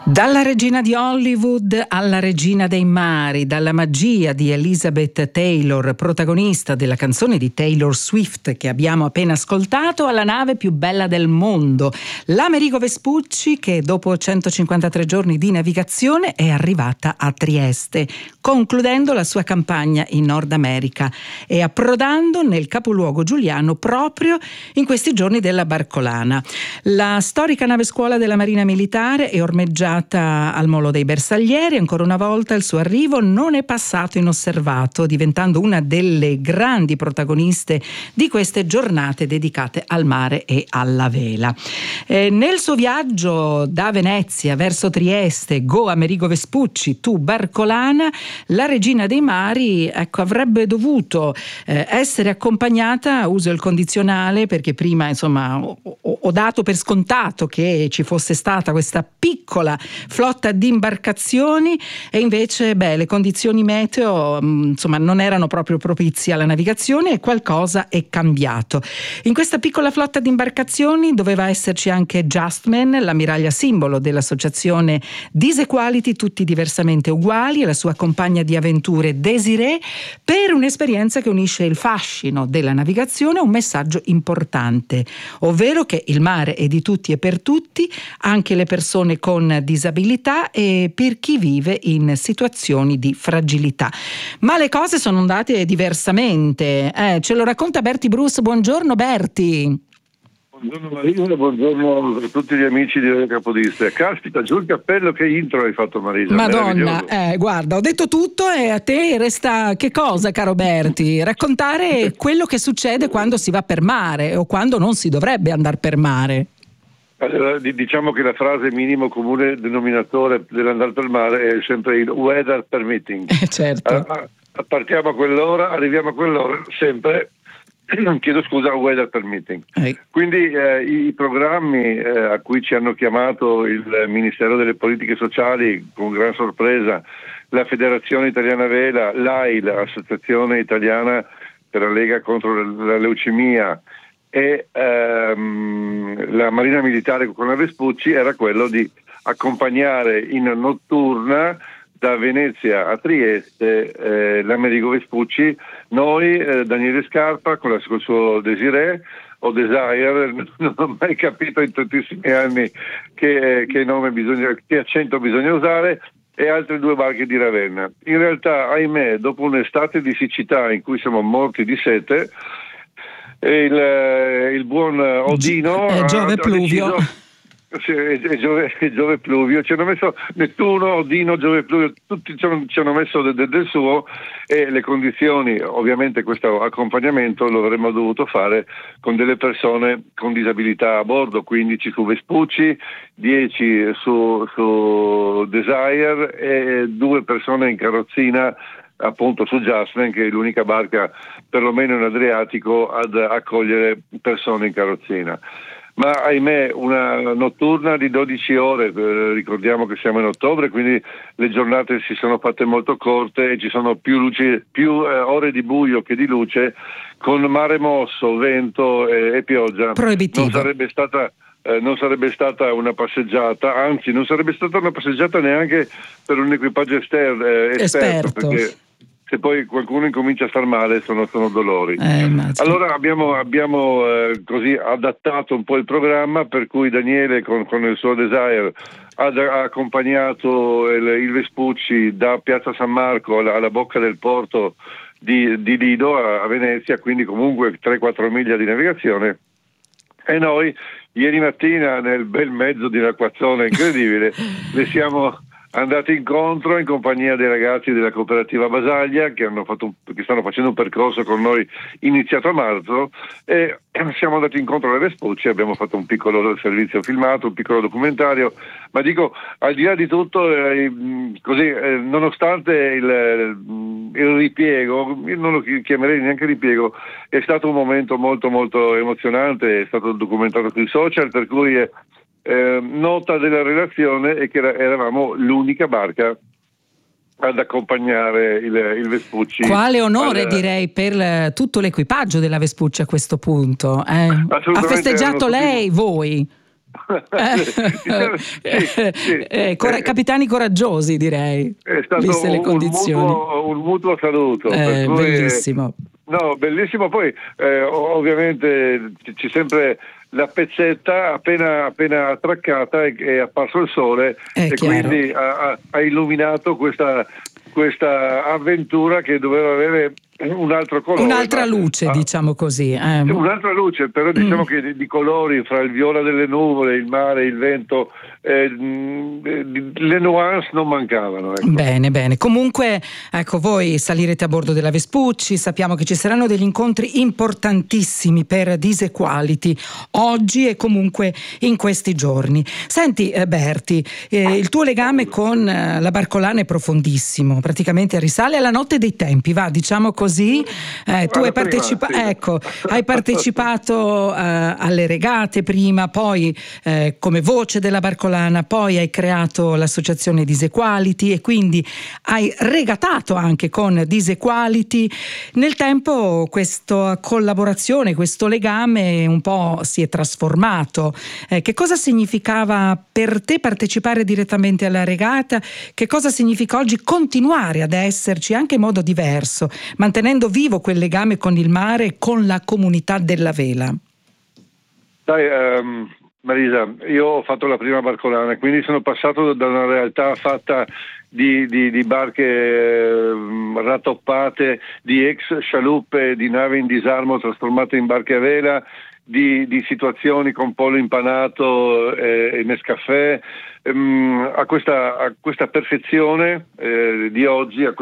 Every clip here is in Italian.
Dalla regina di Hollywood alla regina dei mari, dalla magia di Elizabeth Taylor, protagonista della canzone di Taylor Swift che abbiamo appena ascoltato, alla nave più bella del mondo, l'Amerigo Vespucci, che dopo 153 giorni di navigazione è arrivata a Trieste, concludendo la sua campagna in Nord America e approdando nel capoluogo giuliano proprio in questi giorni della Barcolana. La storica nave scuola della Marina Militare è ormeggiata al Molo dei Bersaglieri. Ancora una volta il suo arrivo non è passato inosservato, diventando una delle grandi protagoniste di queste giornate dedicate al mare e alla vela. Nel suo viaggio da Venezia verso Trieste, Go Amerigo Vespucci, tu Barcolana, la regina dei mari, avrebbe dovuto essere accompagnata, uso il condizionale perché prima ho dato per scontato che ci fosse stata questa piccola flotta di imbarcazioni e invece le condizioni meteo non erano proprio propizie alla navigazione e qualcosa è cambiato. In questa piccola flotta di imbarcazioni doveva esserci anche Justman, l'ammiraglia simbolo dell'associazione Disequality, tutti diversamente uguali, e la sua compagna di avventure Desiree, per un'esperienza che unisce il fascino della navigazione a un messaggio importante, ovvero che il mare è di tutti e per tutti, anche le persone con disabilità e per chi vive in situazioni di fragilità. Ma le cose sono andate diversamente. Ce lo racconta Berti Bruce. Buongiorno Berti. Buongiorno Marisa, buongiorno a tutti gli amici di Radio Capodistria. Caspita, giù il cappello, che intro hai fatto Marisa. Madonna, guarda, ho detto tutto e a te resta che cosa, caro Berti? Raccontare quello che succede quando si va per mare o quando non si dovrebbe andare per mare. Allora, diciamo che la frase minimo comune denominatore dell'andare per mare è sempre il weather permitting. Certo. Partiamo a quell'ora, arriviamo a quell'ora, sempre, chiedo scusa, weather permitting. Quindi i programmi a cui ci hanno chiamato il Ministero delle Politiche Sociali, con gran sorpresa, la Federazione Italiana Vela, l'AIL, Associazione Italiana per la Lega contro la Leucemia, e la Marina Militare con la Vespucci, era quello di accompagnare in notturna da Venezia a Trieste l'Amerigo Vespucci. Noi, Daniele Scarpa con il suo Desiree o Desire, non ho mai capito in tantissimi anni che accento bisogna usare, e altre 2 barche di Ravenna. In realtà, ahimè, dopo un'estate di siccità in cui siamo morti di sete, il buon Odino Giove Pluvio. Giove Pluvio, ci hanno messo Nettuno, Odino, Giove Pluvio, tutti ci hanno messo del suo, e le condizioni, ovviamente questo accompagnamento lo avremmo dovuto fare con delle persone con disabilità a bordo, 15 su Vespucci, 10 su Desire e 2 persone in carrozzina appunto su Jasmine, che è l'unica barca, perlomeno in Adriatico, ad accogliere persone in carrozzina. Ma ahimè, una notturna di 12 ore, ricordiamo che siamo in ottobre, quindi le giornate si sono fatte molto corte e ci sono più ore di buio che di luce, con mare mosso, vento e pioggia. Proibitivo. Non sarebbe stata una passeggiata, anzi non sarebbe stata una passeggiata neanche per un equipaggio esperto, perché se poi qualcuno incomincia a star male sono dolori. Allora abbiamo così adattato un po' il programma, per cui Daniele con il suo Desire ha accompagnato il Vespucci da Piazza San Marco alla bocca del porto di Lido a Venezia, quindi comunque 3-4 miglia di navigazione, e noi ieri mattina, nel bel mezzo di un acquazzone incredibile, le siamo andati incontro in compagnia dei ragazzi della cooperativa Basaglia che stanno facendo un percorso con noi iniziato a marzo, e siamo andati incontro alle Vespucci, abbiamo fatto un piccolo servizio filmato, un piccolo documentario, ma dico, al di là di tutto, nonostante il ripiego, io non lo chiamerei neanche ripiego, è stato un momento molto molto emozionante, è stato documentato sui social, per cui nota della relazione è che eravamo l'unica barca ad accompagnare il Vespucci. Quale onore, direi, per tutto l'equipaggio della Vespucci a questo punto. Ha festeggiato lei, voi? Capitani coraggiosi, direi, è stato viste le condizioni. Un mutuo saluto. Per cui, bellissimo. No, bellissimo. Poi ovviamente c'è sempre la pezzetta appena attraccata è apparso il sole e chiaro. quindi ha illuminato questa avventura che doveva avere un altro colore. Un'altra luce, diciamo così. Un'altra luce, però diciamo che di colori, fra il viola delle nuvole, il mare, il vento, le nuance non mancavano. Ecco. Bene. Comunque, ecco, voi salirete a bordo della Vespucci, sappiamo che ci saranno degli incontri importantissimi per Disequality oggi e comunque in questi giorni. Senti, Berti, il tuo legame con la Barcolana è profondissimo, praticamente risale alla notte dei tempi, diciamo così. Tu hai partecipato alle regate prima, poi come voce della Barcolana, poi hai creato l'associazione Disequality e quindi hai regatato anche con Disequality. Nel tempo questa collaborazione, questo legame un po' si è trasformato. Che cosa significava per te partecipare direttamente alla regata? Che cosa significa oggi continuare ad esserci anche in modo diverso, mantenendo vivo quel legame con il mare e con la comunità della vela? Sai, Marisa, io ho fatto la prima Barcolana, quindi sono passato da una realtà fatta di barche rattoppate, di ex scialuppe, di navi in disarmo trasformate in barche a vela, di situazioni con polo impanato e Nescafè, a questa perfezione di oggi, a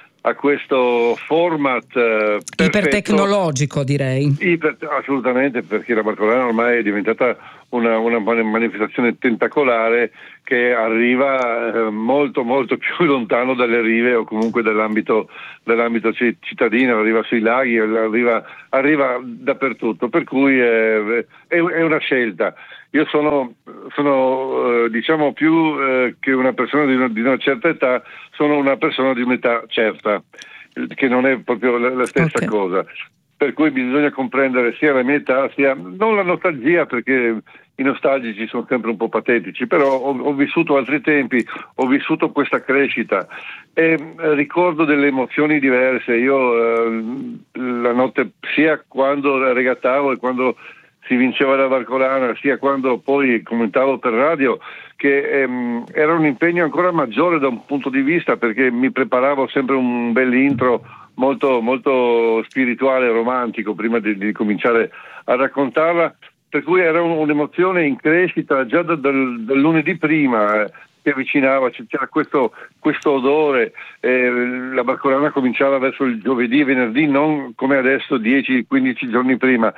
questo format ipertecnologico, direi. Assolutamente, perché la Barcolana ormai è diventata una manifestazione tentacolare che arriva molto molto più lontano dalle rive o comunque dall'ambito cittadino, arriva sui laghi, arriva dappertutto, per cui è una scelta. Io sono diciamo più che una persona di una certa età, sono una persona di un'età certa, che non è proprio la stessa cosa. Per cui bisogna comprendere sia la mia età, sia non la nostalgia, perché i nostalgici sono sempre un po' patetici, però ho vissuto altri tempi, ho vissuto questa crescita e ricordo delle emozioni diverse. Io la notte, sia quando regattavo e quando si vinceva la Barcolana, sia quando poi commentavo per radio, che era un impegno ancora maggiore da un punto di vista, perché mi preparavo sempre un bel intro molto, molto spirituale e romantico prima di cominciare a raccontarla, per cui era un'emozione in crescita già dal lunedì prima, che avvicinava, c'era questo odore, la Barcolana cominciava verso il giovedì e venerdì, non come adesso 10-15 giorni prima.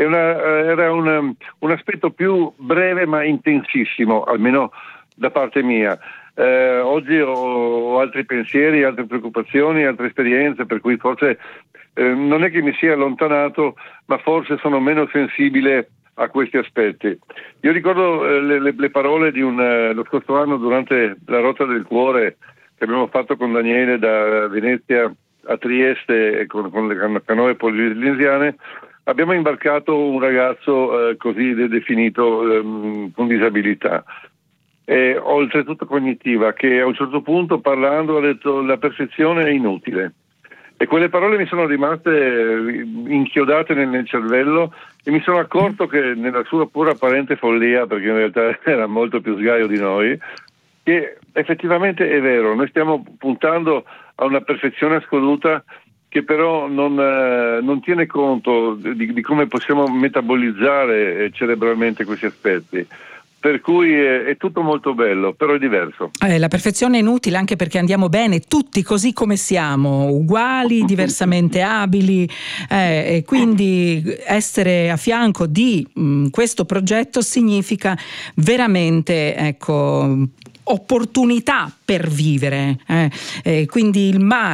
Era un aspetto più breve ma intensissimo, almeno da parte mia. Oggi ho altri pensieri, altre preoccupazioni, altre esperienze, per cui forse non è che mi sia allontanato, ma forse sono meno sensibile a questi aspetti. Io ricordo le parole lo scorso anno durante la Rotta del Cuore che abbiamo fatto con Daniele da Venezia a Trieste e con le canoe polinesiane. Abbiamo imbarcato un ragazzo così definito con disabilità, oltretutto cognitiva, che a un certo punto, parlando, ha detto: la perfezione è inutile. E quelle parole mi sono rimaste inchiodate nel cervello, e mi sono accorto che nella sua pura apparente follia, perché in realtà era molto più sgaio di noi, che effettivamente è vero, noi stiamo puntando a una perfezione assoluta che però non tiene conto di come possiamo metabolizzare cerebralmente questi aspetti. Per cui è tutto molto bello, però è diverso. La perfezione è inutile anche perché andiamo bene tutti così come siamo, uguali, diversamente abili, e quindi essere a fianco di questo progetto significa veramente, ecco, opportunità per vivere. Quindi il mare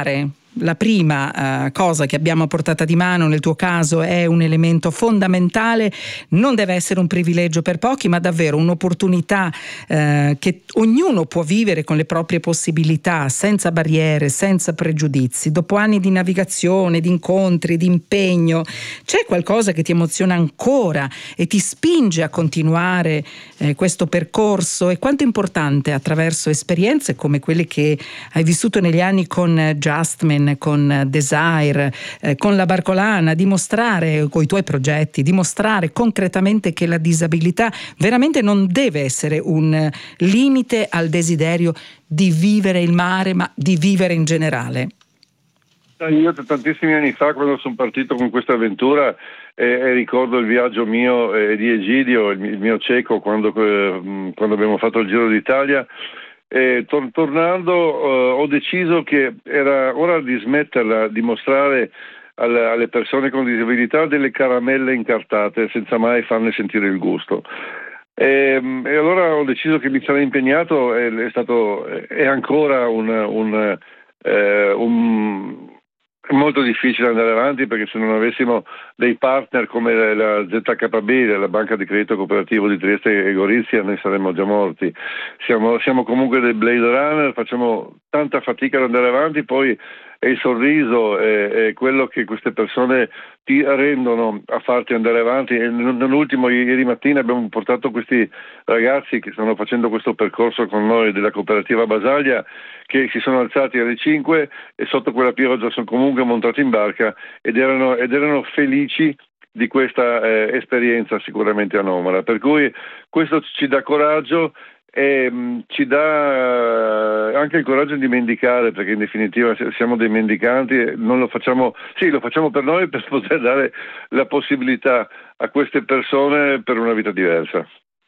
la prima cosa che abbiamo a portata di mano nel tuo caso è un elemento fondamentale, non deve essere un privilegio per pochi, ma davvero un'opportunità che ognuno può vivere con le proprie possibilità, senza barriere, senza pregiudizi. Dopo anni di navigazione, di incontri, di impegno, c'è qualcosa che ti emoziona ancora e ti spinge a continuare questo percorso? E quanto è importante, attraverso esperienze come quelle che hai vissuto negli anni con Justman, con Desire, con la Barcolana, dimostrare con i tuoi progetti, dimostrare concretamente che la disabilità veramente non deve essere un limite al desiderio di vivere il mare, ma di vivere in generale. Io tantissimi anni fa, quando sono partito con questa avventura, e ricordo il viaggio mio e di Egidio, il mio cieco, quando abbiamo fatto il Giro d'Italia, tornando ho deciso che era ora di smetterla di mostrare alle persone con disabilità delle caramelle incartate senza mai farne sentire il gusto. E allora ho deciso che mi sarei impegnato, è ancora è molto difficile andare avanti, perché se non avessimo dei partner come la ZKB, la Banca di Credito Cooperativo di Trieste e Gorizia, noi saremmo già morti. Siamo comunque dei Blade Runner, facciamo tanta fatica ad andare avanti, poi è il sorriso, è quello che queste persone ti rendono a farti andare avanti. E non ultimo, ieri mattina abbiamo portato questi ragazzi che stanno facendo questo percorso con noi della cooperativa Basaglia, che si sono alzati alle 5 e sotto quella pioggia sono comunque montati in barca ed erano felici di questa esperienza sicuramente anomala. Per cui questo ci dà coraggio e ci dà anche il coraggio di mendicare, perché in definitiva siamo dei mendicanti e non lo facciamo, lo facciamo per noi, per poter dare la possibilità a queste persone per una vita diversa.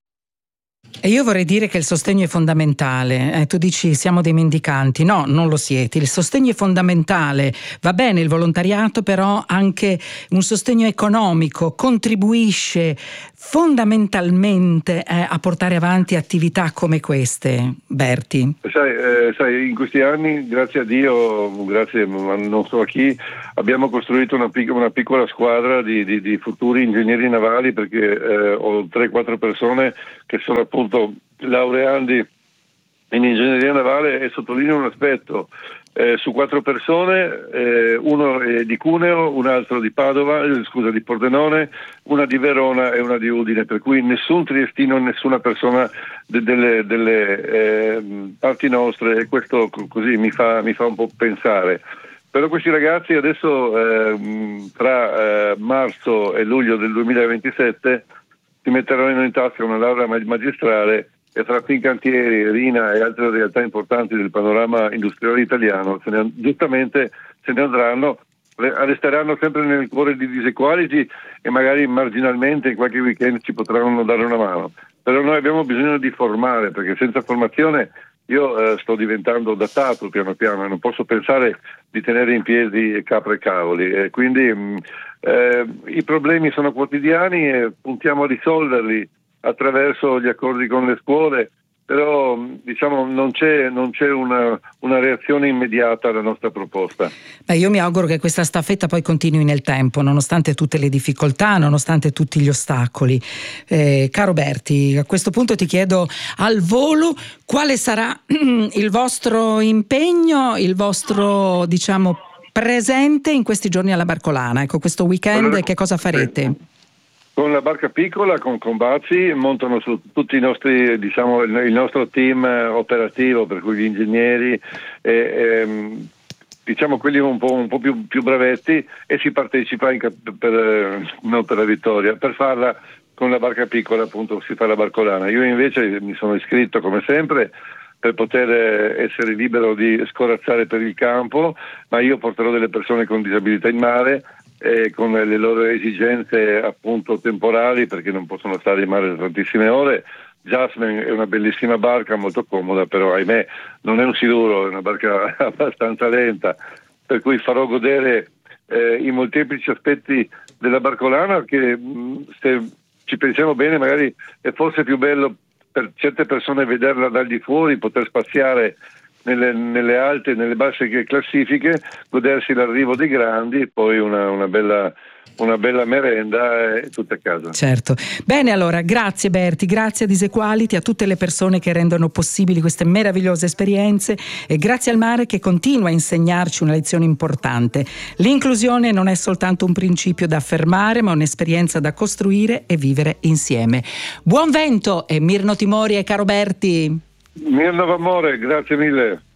E io vorrei dire che il sostegno è fondamentale. Tu dici siamo dei mendicanti, no, non lo siete. Il sostegno è fondamentale, va bene il volontariato, però anche un sostegno economico contribuisce fondamentalmente a portare avanti attività come queste, Berti. Sai, in questi anni, grazie a Dio, grazie non so a chi, abbiamo costruito una piccola squadra di futuri ingegneri navali, perché ho 3-4 persone che sono appunto laureandi in ingegneria navale, e sottolineo un aspetto: su 4 persone, uno è di Cuneo, un altro di di Pordenone, una di Verona e una di Udine, per cui nessun triestino, nessuna persona delle parti nostre, e questo così mi fa un po' pensare. Però questi ragazzi adesso tra marzo e luglio del 2027 si metteranno in tasca una laurea magistrale, e tra Fincantieri, Rina e altre realtà importanti del panorama industriale italiano giustamente se ne andranno, resteranno sempre nel cuore di Disequality e magari marginalmente in qualche weekend ci potranno dare una mano. Però noi abbiamo bisogno di formare, perché senza formazione io sto diventando datato piano piano e non posso pensare di tenere in piedi capre e cavoli. Quindi i problemi sono quotidiani e puntiamo a risolverli attraverso gli accordi con le scuole, però diciamo non c'è una reazione immediata alla nostra proposta. Io mi auguro che questa staffetta poi continui nel tempo, nonostante tutte le difficoltà, nonostante tutti gli ostacoli. Caro Berti, a questo punto ti chiedo al volo quale sarà il vostro impegno, il vostro presente in questi giorni alla Barcolana. Ecco, questo weekend che cosa farete? Con la barca piccola, con Bazzi, montano su tutti i nostri, il nostro team operativo, per cui gli ingegneri, quelli un po' più bravetti, e si partecipa non per la vittoria, per farla con la barca piccola, appunto si fa la Barcolana. Io invece mi sono iscritto come sempre per poter essere libero di scorazzare per il campo, ma io porterò delle persone con disabilità in mare, con le loro esigenze appunto temporali, perché non possono stare in mare tantissime ore. Jasmine è una bellissima barca, molto comoda, però ahimè non è un siluro, è una barca abbastanza lenta, per cui farò godere i molteplici aspetti della Barcolana, che se ci pensiamo bene magari è forse più bello per certe persone vederla dal di fuori, poter spaziare nelle alte e nelle basse classifiche, godersi l'arrivo dei grandi e poi una bella merenda e tutte a casa. Certo. Bene, allora, grazie Berti, grazie a Disequality, a tutte le persone che rendono possibili queste meravigliose esperienze e grazie al mare che continua a insegnarci una lezione importante. L'inclusione non è soltanto un principio da affermare, ma un'esperienza da costruire e vivere insieme. Buon vento e Mirno Timori e caro Berti. Mirno Vamore, grazie mille.